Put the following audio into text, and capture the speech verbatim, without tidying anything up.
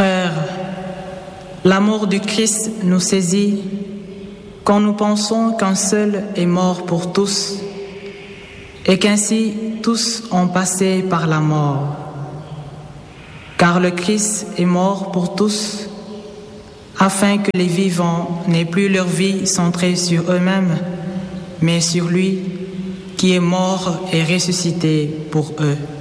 Frères, l'amour du Christ nous saisit quand nous pensons qu'un seul est mort pour tous et qu'ainsi tous ont passé par la mort. Car le Christ est mort pour tous, afin que les vivants n'aient plus leur vie centrée sur eux-mêmes, mais sur lui qui est mort et ressuscité pour eux.